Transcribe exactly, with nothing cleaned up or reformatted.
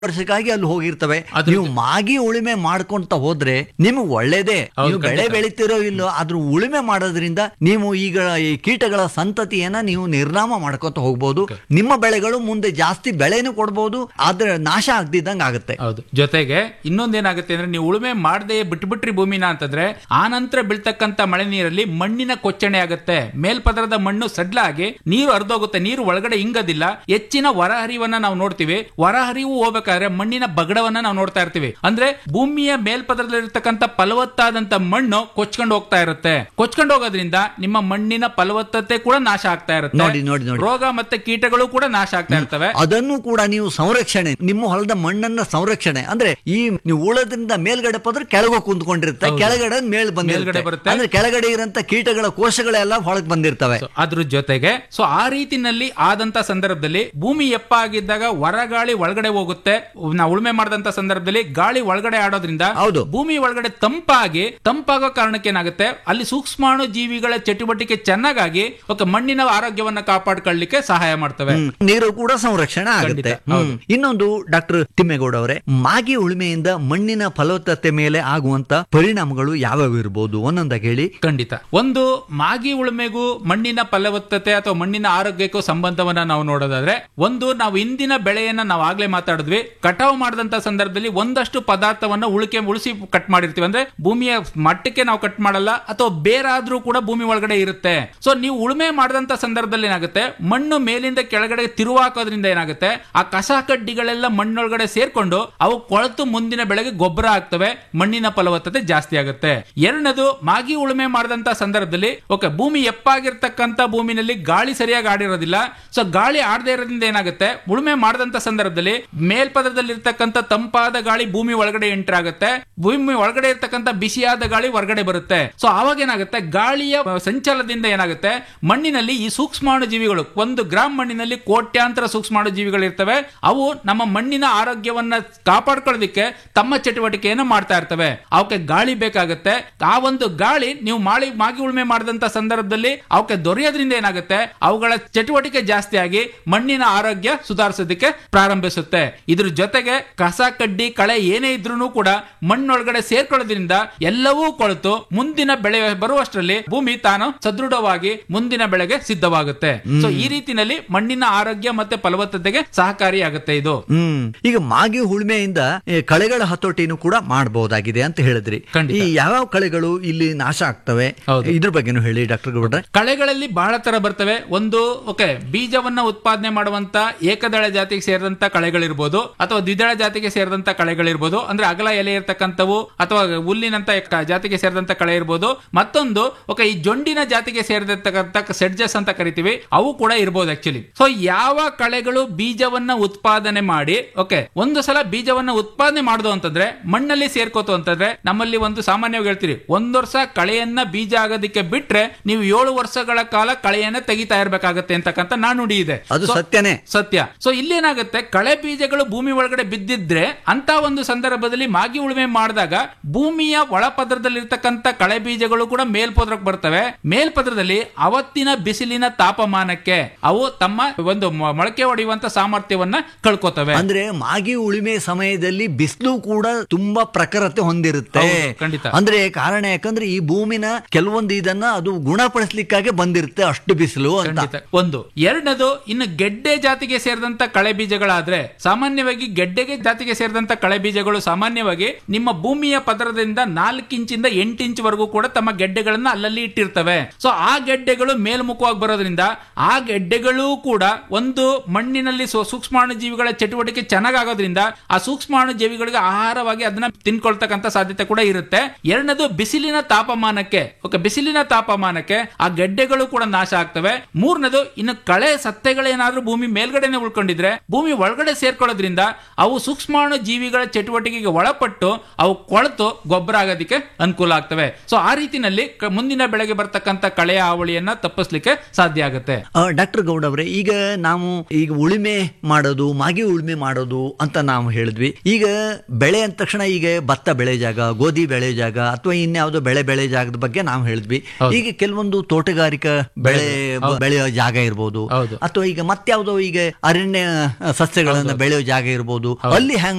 ವರ್ಷಕ್ಕಾಗಿ ಅಲ್ಲಿ ಹೋಗಿರ್ತವೆ. ನೀವು ಮಾಗಿ ಉಳುಮೆ ಮಾಡ್ಕೊಂತ ಹೋದ್ರೆ ನಿಮ್ಗೆ ಒಳ್ಳೇದೇ. ನೀವು ಬೆಳೆ ಬೆಳಿತಿರೋ ಇಲ್ಲೋ ಅದ್ರ ಉಳುಮೆ ಮಾಡೋದ್ರಿಂದ ನೀವು ಈಗ ಈ ಕೀಟಗಳ ಸಂತತಿಯನ್ನ ನೀವು ನಿರ್ನಾಮ ಮಾಡ್ಕೊತ ಹೋಗ್ಬೋದು. ನಿಮ್ಮ ಬೆಳೆಗಳು ಮುಂದೆ ಜಾಸ್ತಿ ಬೆಳೆನೂ ಕೊಡ್ಬೋದು, ಆದ್ರೆ ನಾಶ ಆಗದಿದ್ದಂಗೆ ಆಗುತ್ತೆ. ಹೌದು. ಜೊತೆಗೆ ಇನ್ನೊಂದೇನಾಗುತ್ತೆ ಅಂದ್ರೆ ನೀವು ಉಳುಮೆ ಮಾಡದೆ ಬಿಟ್ಬಿಟ್ರಿ ಭೂಮಿನ ಅಂತಂದ್ರೆ ಆ ನಂತರ ಬೀಳ್ತಕ್ಕಂತ ಮಳೆ ನೀರಲ್ಲಿ ಮಣ್ಣಿನ ಕೊಚ್ಚಣೆ ಆಗುತ್ತೆ. ಮೇಲ್ಪದರದ ಮಣ್ಣು ಸಡ್ಲಾಗಿ ನೀರು ಹರಿದೋಗುತ್ತೆ. ನೀರು ಒಳಗಡೆ ಇಂಗದಿಲ್ಲ. ಹೆಚ್ಚಿನ ಹೊರಹರಿವನ್ನ ನಾವು ನೋಡ್ತೀವಿ. ಹೊರಹರಿವು ಹೋಗ್ಬೇಕಾದ್ರೆ ಮಣ್ಣಿನ ಬಗಡವನ್ನ ನಾವು ನೋಡ್ತಾ ಇರ್ತೀವಿ. ಅಂದ್ರೆ ಭೂಮಿಯ ಮೇಲ್ಪದರದಲ್ಲಿರ್ತಕ್ಕಂಥ ಫಲವತ್ತಾದಂತ ಮಣ್ಣು ಕೊಚ್ಕೊಂಡು ಹೋಗ್ತಾ ಇರುತ್ತೆ. ಕೊಚ್ಕೊಂಡು ಹೋಗೋದ್ರಿಂದ ನಿಮ್ಮ ಮಣ್ಣಿನ ಫಲವತ್ತತೆ ಕೂಡ ನಾಶ ಆಗ್ತಾ ಇರುತ್ತೆ. ನೋಡಿ ನೋಡಿ ನೋಡಿ ರೋಗ ಮತ್ತೆ ಕೀಟಗಳು ಕೂಡ ನಾಶ ಆಗ್ತಾ ಇರ್ತವೆ. ಅದನ್ನು ಕೂಡ ನೀವು ಸಂರಕ್ಷಣೆ, ನಿಮ್ಮ ಹೊಲದ ಮಣ್ಣನ್ನ ಸಂರಕ್ಷಣೆ ಅಂದ್ರೆ ಈ ನೀವು ಉಳೋದ್ರಿಂದ ಮೇಲ್ಗಡೆ ಪದ್ರ ಕೆಳಗೆ ಕುಂತ್ಕೊಂಡಿರುತ್ತೆ, ಕೆಳಗಡೆ ಮೇಲ್ ಬಂದಿರುತ್ತೆ. ಅಂದ್ರೆ ಕೆಳಗಡೆ ಇರಂತ ಕೀಟಗಳ ಕೋಶಗಳೆಲ್ಲ ಹೊಳಗ್ ಬಂದಿರ್ತವೆ. ಅದ್ರ ಜೊತೆಗೆ ಸೊ ಆ ರೀತಿನಲ್ಲಿ ಆದಂತ ಸಂದರ್ಭದಲ್ಲಿ ಭೂಮಿ ಎಪ್ಪ ಆಗಿದ್ದಾಗ ಹೊರಗಾಳಿ ಒಳಗಡೆ ಹೋಗುತ್ತೆ. ನಾವು ಉಳುಮೆ ಮಾಡಿದಂತ ಸಂದರ್ಭದಲ್ಲಿ ಗಾಳಿ ಒಳಗಡೆ ಆಡೋದ್ರಿಂದ ಭೂಮಿ ಒಳಗಡೆ ತಂಪಾಗಿ ತಂಪಾಗೋ ಕಾರಣಕ್ಕೆ ಏನಾಗುತ್ತೆ ಅಲ್ಲಿ ಸೂಕ್ಷ್ಮಾಣು ಜೀವಿಗಳ ಚಟುವಟಿಕೆ ಚೆನ್ನಾಗಿ ಮಣ್ಣಿನ ಆರೋಗ್ಯವನ್ನ ಕಾಪಾಡ್ಕೊಳ್ಳಿಕ್ಕೆ ಸಹಾಯ ಮಾಡ್ತವೆ. ನೀರು ಕೂಡ ಸಂರಕ್ಷಣೆ ಆಗುತ್ತೆ. ಇನ್ನೊಂದು ಡಾಕ್ಟರ್ ತಿಮ್ಮೇಗೌಡ ಅವರೇ, ಮಾಗಿ ಉಳುಮೆಯಿಂದ ಮಣ್ಣಿನ ಫಲವತ್ತತೆ ಮೇಲೆ ಆಗುವಂತ ಪರಿಣಾಮಗಳು ಯಾವ್ಯಾವ ಇರಬಹುದು ಒಂದೊಂದಾಗಿ ಹೇಳಿ. ಖಂಡಿತ. ಒಂದು, ಮಾಗಿ ಉಳುಮೆಗೂ ಮಣ್ಣಿನ ಫಲವತ್ತತೆ ಅಥವಾ ಮಣ್ಣಿನ ಆರೋಗ್ಯಕ್ಕೂ ಸಂಬಂಧವನ್ನ ನಾವು ನೋಡೋದಾದ್ರೆ, ಒಂದು ನಾವು ಇಂದಿನ ಬೆಳೆಯನ್ನ ನಾವು ಆಗ್ಲೇ ಮಾತಾಡಿದ್ವಿ, ಕಟಾವು ಮಾಡಿದಂತ ಸಂದರ್ಭದಲ್ಲಿ ಒಂದಷ್ಟು ಪದಾರ್ಥವನ್ನ ಉಳಿಕೆ ಉಳಿಸಿ ಕಟ್ ಮಾಡಿರ್ತೀವಿ. ಅಂದ್ರೆ ಭೂಮಿಯ ಮಟ್ಟಕ್ಕೆ ನಾವು ಕಟ್ ಮಾಡಲ್ಲ, ಅಥವಾ ಬೇರಾದ್ರೂ ಕೂಡ ಭೂಮಿ ಒಳಗಡೆ ಇರುತ್ತೆ. ಸೊ ನೀವು ಉಳುಮೆ ಮಾಡಿದಂತ ಸಂದರ್ಭದಲ್ಲಿ ಏನಾಗುತ್ತೆ, ಮಣ್ಣು ಮೇಲಿಂದ ಕೆಳಗಡೆ ತಿರುವಾಕೋದ್ರಿಂದ ಏನಾಗುತ್ತೆ, ಆ ಕಸ ಕಡ್ಡಿಗಳೆಲ್ಲ ಮಣ್ಣೊಳಗಡೆ ಸೇರ್ಕೊಂಡು ಅವು ಕೊಳೆತು ಮುಂದಿನ ಬೆಳೆಗೆ ಗೊಬ್ಬರ ಆಗ್ತವೆ, ಮಣ್ಣಿನ ಫಲವತ್ತತೆ ಜಾಸ್ತಿ ಆಗುತ್ತೆ. ಎರಡನೇದು, ಮಾಗಿ ಉಳುಮೆ ಮಾಡಿದಂತ ಸಂದರ್ಭದಲ್ಲಿ ಓಕೆ ಭೂಮಿ ಎಪ್ಪಾಗಿರ್ತಕ್ಕಂಥ ಭೂಮಿನಲ್ಲಿ ಗಾಳಿ ಸರಿಯಾಗಿ ಆಡಿರೋದಿಲ್ಲ. ಸೊ ಗಾಳಿ ಆಡದೇ ಇರೋದ್ರಿಂದ ಏನಾಗುತ್ತೆ, ಉಳುಮೆ ಮಾಡಿದಂತ ಸಂದರ್ಭದಲ್ಲಿ ಮೇಲ್ಪದರದಲ್ಲಿ ಇರ್ತಕ್ಕಂಥ ತಂಪಾದ ಗಾಳಿ ಭೂಮಿ ಒಳಗಡೆ ಎಂಟರ್ ಆಗುತ್ತೆ, ಭೂಮಿ ಒಳಗಡೆ ಇರ್ತಕ್ಕಂಥ ಬಿಸಿಯಾದ ಗಾಳಿ ಹೊರಗಡೆ ಬರುತ್ತೆ. ಸೊ ಅವಾಗ ಏನಾಗುತ್ತೆ, ಗಾಳಿಯ ಸಂಚಾಲದಿಂದ ಏನಾಗುತ್ತೆ, ಮಣ್ಣಿನಲ್ಲಿ ಈ ಸೂಕ್ಷ್ಮಾಣು ಜೀವಿಗಳು, ಒಂದು ಗ್ರಾಮ್ ಮಣ್ಣಿನಲ್ಲಿ ಕೋಟ್ಯಾಂತರ ಸೂಕ್ಷ್ಮಾಣು ಜೀವಿಗಳು ಇರ್ತವೆ. ಅವು ನಮ್ಮ ಮಣ್ಣಿನ ಆರೋಗ್ಯವನ್ನ ಕಾಪಾಡ್ಕೊಳ್ಳೋದಕ್ಕೆ ತಮ್ಮ ಚಟುವಟಿಕೆಯನ್ನು ಮಾಡ್ತಾ ಇರ್ತವೆ. ಅವಕ್ಕೆ ಗಾಳಿ ಬೇಕಾಗುತ್ತೆ. ಆ ಒಂದು ಗಾಳಿ ನೀವು ಮಾಳಿ ಮಾಗಿ ಉಳುಮೆ ಮಾಡಿದಂತ ಸಂದರ್ಭದಲ್ಲಿ ಅವಕ್ಕೆ ದೊರೆಯೋದ್ರಿಂದ ಏನಾಗುತ್ತೆ, ಅವುಗಳ ಚಟುವಟಿಕೆ ಜಾಸ್ತಿ ಆಗಿ ಮಣ್ಣಿನ ಆರೋಗ್ಯ ಸುಧಾರಿಸೋದಕ್ಕೆ ಪ್ರಾರಂಭಿಸುತ್ತೆ. ಇದ್ರ ಜೊತೆಗೆ ಕಸ ಕಡ್ಡಿ ಕಳೆ ಏನೇ ಇದ್ರೂ ಕೂಡ ಮಣ್ಣೊಳಗಡೆ ಸೇರ್ಕೊಳ್ಳೋದ್ರಿಂದ ಎಲ್ಲವೂ ಕೊಳೆತು ಮುಂದಿನ ಬೆಳೆ ಬರುವಷ್ಟರಲ್ಲಿ ಭೂಮಿ ತಾನು ಸದೃಢವಾಗಿ ಮುಂದಿನ ಬೆಳೆಗೆ ಸಿದ್ಧವಾಗುತ್ತೆ. ಸೊ ಈ ರೀತಿನಲ್ಲಿ ಮಣ್ಣಿನ ಆರೋಗ್ಯ ಮತ್ತೆ ಫಲವತ್ತತೆಗೆ ಸಹಕಾರಿಯಾಗುತ್ತೆ ಇದು. ಹ್ಮ್ ಈಗ ಮಾಗಿ ಉಳುಮೆಯಿಂದ ಕಳೆಗಳ ಹತೋಟಿನೂ ಕೂಡ ಮಾಡಬಹುದಾಗಿದೆ ಅಂತ ಹೇಳಿದ್ರಿ. ಈ ಯಾವ ಕಳೆಗಳು ಇಲ್ಲಿ ನಾಶ ಆಗ್ತವೆ ಇದ್ರ ಬಗ್ಗೆನೂ ಹೇಳಿ ಡಾಕ್ಟರ್ ಗೌಡ್ರೆ. ಕಳೆಗಳಲ್ಲಿ ಬಹಳ ತರ ಬರ್ತವೆ. ಒಂದು ಓಕೆ ಬೀಜವನ್ನ ಉತ್ಪಾದನೆ ಮಾಡುವಂತ ಏಕದಳ ಜಾತಿಗೆ ಸೇರಿದಂತ ಕಳೆಗಳಿರ್ಬೋದು, ಅಥವಾ ದ್ವಿದಳ ಜಾತಿಗೆ ಸೇರಿದಂತ ಕಳೆಗಳಿರ್ಬೋದು. ಅಂದ್ರೆ ಅಗಲ ಎಲೆ ಇರ್ತಕ್ಕಂಥವು ಅಥವಾ ಹುಲ್ಲಿನಂತ ಜಾತಿಗೆ ಸೇರಿದಂತ ಕಳೆ ಇರ್ಬೋದು. ಮತ್ತೊಂದು ಓಕೆ ಈ ಜೊಂಡಿನ ಜಾತಿಗೆ ಸೇರಿರ್ತಕ್ಕಂಥ ಸೆಡ್ಜಸ್ ಅಂತ ಕರಿತೀವಿ, ಅವು ಕೂಡ ಇರ್ಬೋದು ಆಕ್ಚುಲಿ. ಸೊ ಯಾವ ಕಳೆಗಳು ಬೀಜವನ್ನ ಉತ್ಪಾದನೆ ಮಾಡಿ ಓಕೆ ಒಂದು ಸಲ ಬೀಜವನ್ನ ಉತ್ಪಾದನೆ ಮಾಡುದು ಅಂತಂದ್ರೆ ಮಣ್ಣಲ್ಲಿ ಸೇರ್ಕೋತು ಅಂತಂದ್ರೆ, ನಮ್ಮಲ್ಲಿ ಒಂದು ಸಾಮಾನ್ಯವಾಗಿ ಹೇಳ್ತೀರಿ, ಒಂದ್ ವರ್ಷ ಕಳೆಯನ್ನ ಬೀಜ ಆಗೋದಕ್ಕೆ ಬಿಟ್ರೆ ನೀವು ಏಳು ವರ್ಷಗಳ ಕಾಲ ಕಳೆಯನ್ನ ತೆಗಿತಾ ಇರ್ಬೇಕಾಗತ್ತೆ ಅಂತಕ್ಕಂಥ ನಾನುಡಿ ಇದೆ. ಅದು ಸತ್ಯನೇ ಸತ್ಯ. ಸೊ ಇಲ್ಲೇನಾಗುತ್ತೆ, ಕಳೆ ಬೀಜಗಳು ಭೂಮಿ ಒಳಗಡೆ ಬಿದ್ದಿದ್ರೆ ಅಂತ ಒಂದು ಸಂದರ್ಭದಲ್ಲಿ ಮಾಗಿ ಉಳುಮೆ ಮಾಡಿದಾಗ ಭೂಮಿಯ ಒಳಪದರದಲ್ಲಿರ್ತಕ್ಕಂಥ ಕಳೆ ಬೀಜಗಳು ಕೂಡ ಮೇಲ್ಪದರಕ್ಕೆ ಬರ್ತವೆ. ಮೇಲ್ಪದರದಲ್ಲಿ ಅವತ್ತಿನ ಬಿಸಿಲಿನ ತಾಪಮಾನಕ್ಕೆ ಅವು ತಮ್ಮ ಒಂದು ಮೊಳಕೆ ಹೊಡೆಯುವಂತ ಸಾಮರ್ಥ್ಯವನ್ನ ಕಳ್ಕೋತವೆ. ಅಂದ್ರೆ ಮಾಗಿ ಉಳುಮೆ ಸಮಯದಲ್ಲಿ ಬಿಸಿಲು ಕೂಡ ತುಂಬಾ ಪ್ರಖರತೆ ಹೊಂದಿರುತ್ತೆ. ಖಂಡಿತ. ಅಂದ್ರೆ ಕಾರಣ ಯಾಕಂದ್ರೆ ಈ ಭೂಮಿನ ಕೆಲವೊಂದು ಇದನ್ನ ಅದು ಗುಣಪಡಿಸಲಿಕ್ಕಾಗಿ ಬಂದಿರುತ್ತೆ, ಅಷ್ಟು ಬಿಸಿಲು ಅಂತ. ಒಂದು. ಎರಡನೇದು, ಇನ್ನು ಗೆಡ್ಡೆ ಜಾತಿಗೆ ಸೇರಿದಂತ ಕಳೆ ಬೀಜಗಳಾದ್ರೆ ಸಾಮಾನ್ಯವಾಗಿ ಗೆಡ್ಡೆಗೆ ಜಾತಿಗೆ ಸೇರಿದಂತ ಕಳೆ ಬೀಜಗಳು ಸಾಮಾನ್ಯವಾಗಿ ನಿಮ್ಮ ಭೂಮಿಯ ಪದರದಿಂದ ನಾಲ್ಕು ಇಂಚಿಂದ ಎಂಟು ಇಂಚ್ ವರೆಗೂ ಕೂಡ ತಮ್ಮ ಗೆಡ್ಡೆಗಳನ್ನ ಅಲ್ಲಲ್ಲಿ ಇಟ್ಟಿರ್ತವೆ. ಸೊ ಆ ಗೆಡ್ಡೆಗಳು ಮೇಲ್ಮುಖವಾಗಿ ಬರೋದ್ರಿಂದ ಆ ಗೆಡ್ಡೆಗಳು ಕೂಡ ಒಂದು ಮಣ್ಣಿನಲ್ಲಿ ಸೂಕ್ಷ್ಮಾಣು ಜೀವಿಗಳ ಚಟುವಟಿಕೆ ಚೆನ್ನಾಗೋದ್ರಿಂದ ಆ ಸೂಕ್ಷ್ಮಾಣು ಜೀವಿಗಳಿಗೆ ಆಹಾರವಾಗಿ ಅದನ್ನ ತಿನ್ಕೊಳ್ತಕ್ಕಂಥ ಸಾಧ್ಯತೆ ಕೂಡ ಇರುತ್ತೆ. ಎರಡನೇದು, ಬಿಸಿಲಿನ ತಾಪಮಾನಕ್ಕೆ ಓಕೆ ಬಿಸಿಲಿನ ತಾಪಮಾನಕ್ಕೆ ಆ ಗೆಡ್ಡೆಗಳು ಕೂಡ ನಾಶ ಆಗ್ತವೆ. ಮೂರನೇದು, ಇನ್ನು ಕಳೆ ಸತ್ತೆಗಳೇನಾದ್ರೂ ಭೂಮಿ ಮೇಲ್ಗಡೆನೆ ಉಳ್ಕೊಂಡಿದ್ರೆ ಭೂಮಿ ಒಳಗಡೆ ಸೇರ್ಕೊಳ್ಳೋದ್ರಿಂದ ಅವು ಸೂಕ್ಷ್ಮಾಣು ಜೀವಿಗಳ ಚಟುವಟಿಕೆಗೆ ಒಳಪಟ್ಟು ಅವು ಕೊಳೆತು ಗೊಬ್ಬರ ಆಗೋದಕ್ಕೆ ಅನುಕೂಲ ಆಗ್ತವೆ. ಸೊ ಆ ರೀತಿನಲ್ಲಿ ಮುಂದಿನ ಬೆಳೆಗೆ ಬರ್ತಕ್ಕಂಥ ಕಳೆಯ ಹಾವಳಿಯನ್ನ ತಪ್ಪಿಸ್ಲಿಕ್ಕೆ ಸಾಧ್ಯ ಆಗುತ್ತೆ. ಡಾಕ್ಟರ್ ಗೌಡ್ ಅವರೇ, ಈಗ ನಾವು ಈಗ ಉಳುಮೆ ಮಾಡೋದು ಮಾಗಿ ಉಳುಮೆ ಮಾಡೋದು ಅಂತ ನಾವು ಹೇಳಿದ್ವಿ. ಈಗ ಬೆಳೆ ಅಂದ ತಕ್ಷಣ ಈಗ ಭತ್ತ ಬೆಳೆ ಜಾಗ, ಗೋಧಿ ಬೆಳೆ ಜಾಗ ಅಥವಾ ಇನ್ಯಾವುದೋ ಬೆಳೆ ಬೆಳೆ ಜಾಗದ ಬಗ್ಗೆ ನಾವು ಹೇಳಿದ್ವಿ. ಈಗ ಕೆಲವೊಂದು ತೋಟಗಾರಿಕಾ ಬೆಳೆ ಬೆಳೆಯೋ ಜಾಗ ಇರ್ಬೋದು, ಅಥವಾ ಈಗ ಮತ್ಯಾವುದೋ ಈಗ ಅರಣ್ಯ ಸಸ್ಯಗಳನ್ನ ಬೆಳೆಯೋ ಜಾಗ ಇರ್ಬೋದು, ಅಲ್ಲಿ ಹ್ಯಾಂಗ್